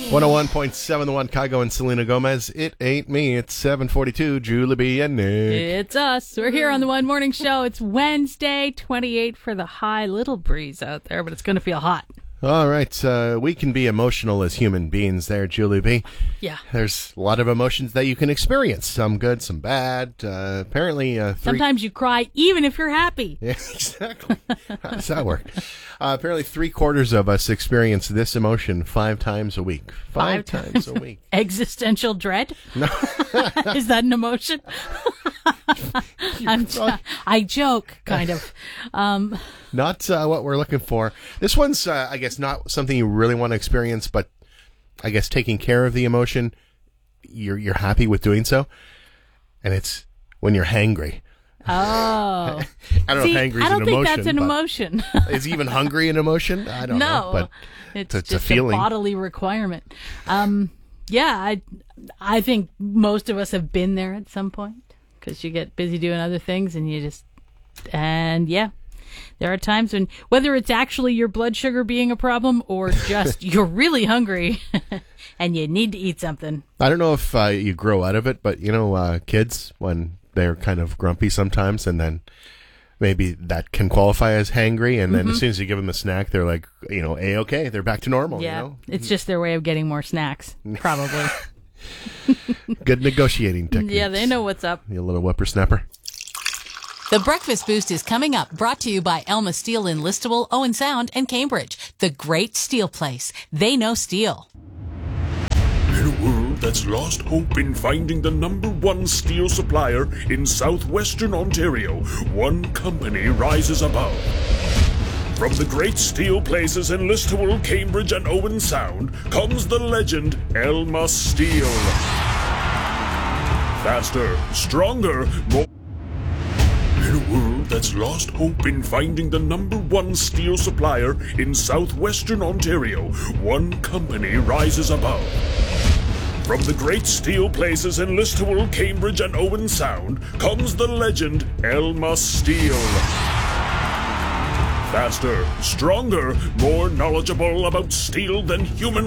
101.7 The One, Kygo and Selena Gomez. It ain't me. It's 7:42. Julie B. and Nick. It's us. We're here on the One Morning Show. It's Wednesday, 28 for the high. Little breeze out there, but it's going to feel hot. All right. We can be emotional as human beings there, Julie B. Yeah. There's a lot of emotions that you can experience. Some good, some bad. Apparently, sometimes you cry even if you're happy. Yeah, exactly. How does that work? Apparently, 3/4 of us experience this emotion 5 times a week. Five times a week. Existential dread? No. Is that an emotion? I joke, kind of. Not what we're looking for. This one's, I guess, not something you really want to experience, but I guess taking care of the emotion, you're happy with doing so. And it's when you're hangry. Oh. I don't know if hangry is an emotion. I don't think that's an emotion. Is even hungry an emotion? I don't know. But it's just a feeling. A bodily requirement. Yeah, I think most of us have been there at some point because you get busy doing other things and yeah. There are times when, whether it's actually your blood sugar being a problem or just you're really hungry and you need to eat something. I don't know if you grow out of it, but, kids, when they're kind of grumpy sometimes, and then maybe that can qualify as hangry, and then as soon as you give them a snack, they're like, A-okay, they're back to normal. Yeah, it's just their way of getting more snacks, probably. Good negotiating techniques. Yeah, they know what's up. You little whippersnapper. The Breakfast Boost is coming up, brought to you by Elma Steel in Listowel, Owen Sound, and Cambridge. The great steel place. They know steel. In a world that's lost hope in finding the #1 steel supplier in southwestern Ontario, one company rises above. From the great steel places in Listowel, Cambridge, and Owen Sound comes the legend Elma Steel. Faster, stronger, more... In a world that's lost hope in finding the #1 steel supplier in southwestern Ontario, one company rises above. From the great steel places in Listowel, Cambridge, and Owen Sound comes the legend Elma Steel. Faster, stronger, more knowledgeable about steel than human